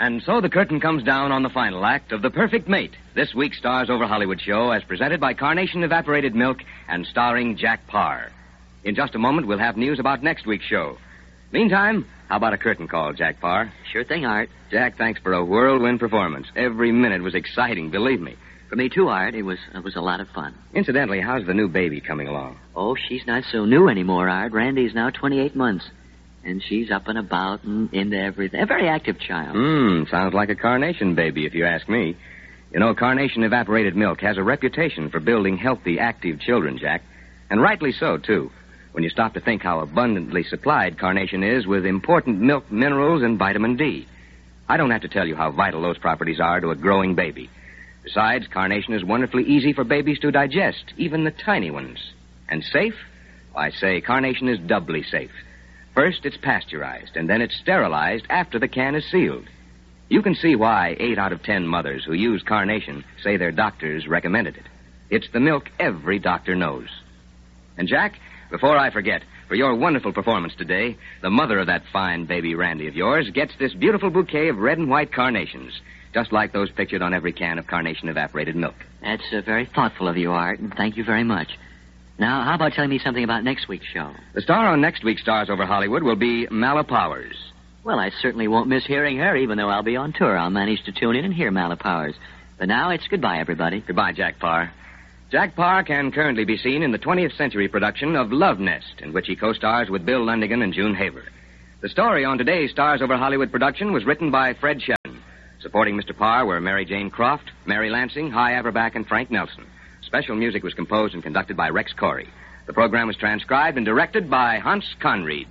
And so the curtain comes down on the final act of The Perfect Mate, this week's Stars Over Hollywood show, as presented by Carnation Evaporated Milk and starring Jack Parr. In just a moment, we'll have news about next week's show. Meantime, how about a curtain call, Jack Parr? Sure thing, Art. Jack, thanks for a whirlwind performance. Every minute was exciting, believe me. For me, too, Art. It was a lot of fun. Incidentally, how's the new baby coming along? Oh, she's not so new anymore, Art. Randy's now 28 months. And she's up and about and into everything. A very active child. Sounds like a Carnation baby, if you ask me. You know, Carnation Evaporated Milk has a reputation for building healthy, active children, Jack. And rightly so, too, when you stop to think how abundantly supplied Carnation is with important milk minerals and vitamin D. I don't have to tell you how vital those properties are to a growing baby. Besides, Carnation is wonderfully easy for babies to digest, even the tiny ones. And safe? I say Carnation is doubly safe. First, it's pasteurized, and then it's sterilized after the can is sealed. You can see why 8 out of 10 mothers who use Carnation say their doctors recommended it. It's the milk every doctor knows. And, Jack, before I forget, for your wonderful performance today, the mother of that fine baby Randy of yours gets this beautiful bouquet of red and white carnations, just like those pictured on every can of Carnation Evaporated Milk. That's very thoughtful of you, Art, and thank you very much. Now, how about telling me something about next week's show? The star on next week's Stars Over Hollywood will be Mala Powers. Well, I certainly won't miss hearing her, even though I'll be on tour. I'll manage to tune in and hear Mala Powers. But now it's goodbye, everybody. Goodbye, Jack Parr. Jack Parr can currently be seen in the 20th century production of Love Nest, in which he co-stars with Bill Lundigan and June Haver. The story on today's Stars Over Hollywood production was written by Fred Shedden. Supporting Mr. Parr were Mary Jane Croft, Mary Lansing, Hy Averback, and Frank Nelson. Special music was composed and conducted by Rex Corey. The program was transcribed and directed by Hans Conried.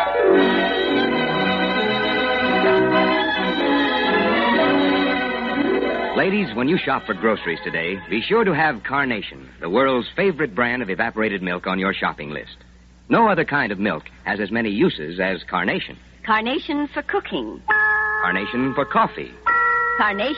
Ladies, when you shop for groceries today, be sure to have Carnation, the world's favorite brand of evaporated milk, on your shopping list. No other kind of milk has as many uses as Carnation. Carnation for cooking. Carnation for coffee. Carnation